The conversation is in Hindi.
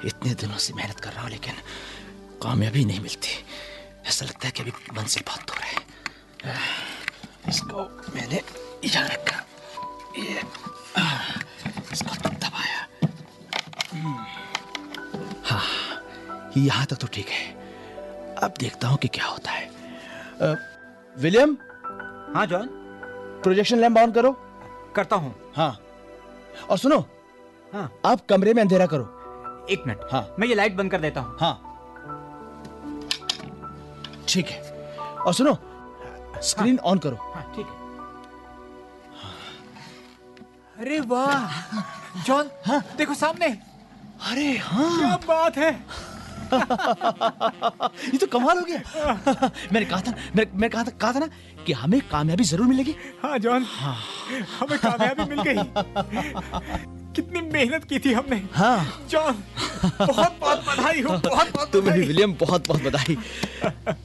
इतने दिनों से मेहनत कर रहा हूं लेकिन कामयाबी नहीं मिलती। ऐसा लगता है कि अभी मंजिल बहुत दूर है। इसको मैंने यहाँ रखा, ये इसको दबाया। हाँ, यहाँ तक तो ठीक है। अब देखता हूँ कि क्या होता है। विलियम। हाँ जॉन। प्रोजेक्शन लैंप ऑन करो। करता हूँ। हाँ, और सुनो। हाँ, आप कमरे में अंधेरा करो। 1 मिनट। हाँ, मैं ये लाइट बंद कर देता हूँ। हाँ, ठीक है। और सुनो, स्क्रीन ऑन करो। हाँ, ठीक है। अरे वाह जॉन। हाँ, देखो सामने। अरे हाँ, क्या बात है। ये तो कमाल हो गया। मैंने कहा था ना कि हमें कामयाबी जरूर मिलेगी। हाँ जॉन। हाँ, हमें कामयाबी मिल गई। कितनी मेहनत की थी हमने। हाँ जॉन, बहुत बहुत बधाई हो। बहुत बहुत तुम्हें भी विलियम, बहुत बहुत बधाई।